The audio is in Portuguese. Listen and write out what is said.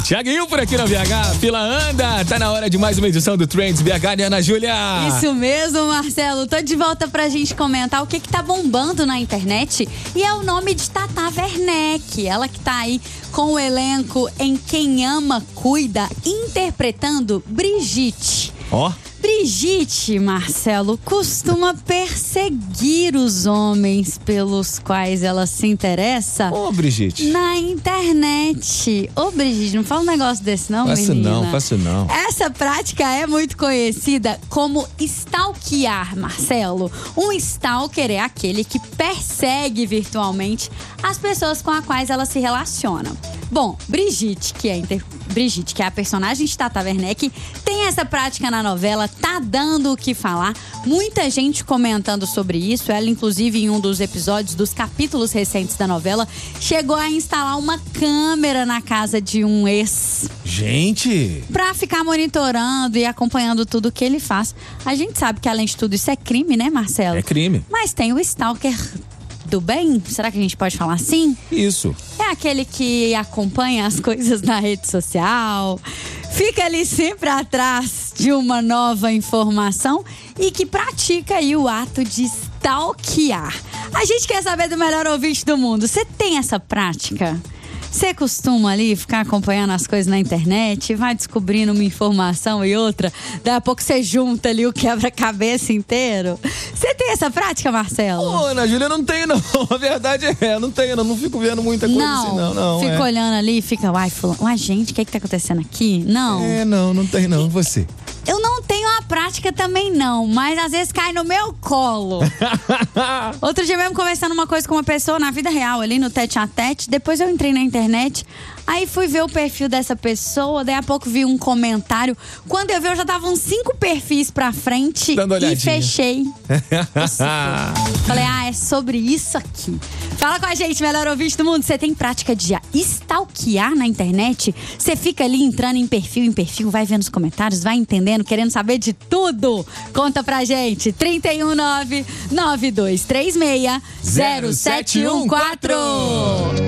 Thiaguinho por aqui na BH, fila anda, tá na hora de mais uma edição do Trends BH, né, Ana Júlia? Isso mesmo, Marcelo, tô de volta pra gente comentar o que tá bombando na internet e é o nome de Tata Werneck, ela que tá aí com o elenco em Quem Ama Cuida, interpretando Brigitte. Ó. Brigitte, Marcelo, costuma perseguir os homens pelos quais ela se interessa. Ô, Brigitte. Na internet. Ô, Brigitte, não fala um negócio desse não, menina. Faço não. Essa prática é muito conhecida como stalkear, Marcelo. Um stalker é aquele que persegue virtualmente as pessoas com as quais ela se relaciona. Bom, Brigitte, que é a personagem de Tata Werneck, tem essa prática na novela, tá dando o que falar. Muita gente comentando sobre isso. Ela, inclusive, em um dos episódios dos capítulos recentes da novela, chegou a instalar uma câmera na casa de um ex. Gente! Pra ficar monitorando e acompanhando tudo que ele faz. A gente sabe que, além de tudo, isso é crime, né, Marcelo? É crime. Mas tem o stalker do bem? Será que a gente pode falar assim? Isso. É aquele que acompanha as coisas na rede social, fica ali sempre atrás de uma nova informação e que pratica aí o ato de stalkear. A gente quer saber do melhor ouvinte do mundo. Você tem essa prática? Você costuma ali ficar acompanhando as coisas na internet, vai descobrindo uma informação e outra, daí a pouco você junta ali o quebra-cabeça inteiro? Você tem essa prática, Marcelo? Ô, Ana Júlia, eu não tenho não. A verdade é, eu não tenho, não fico vendo muita coisa assim, não. Fica olhando ali e fica, uai, gente, o que tá acontecendo aqui? Não. Não tem não, você. Eu não tenho a prática também não, mas às vezes cai no meu colo. Outro dia mesmo conversando uma coisa com uma pessoa na vida real, ali no tete a tete, depois eu entrei na internet, aí fui ver o perfil dessa pessoa, daí a pouco vi um comentário, quando eu vi eu já tava uns 5 perfis pra frente e fechei. Falei, é sobre isso aqui. Fala com a gente, melhor ouvinte do mundo, você tem prática de stalkear na internet? Você fica ali entrando em perfil, vai vendo os comentários, vai entendendo, querendo saber de tudo? Conta pra gente, 319-9236-0714.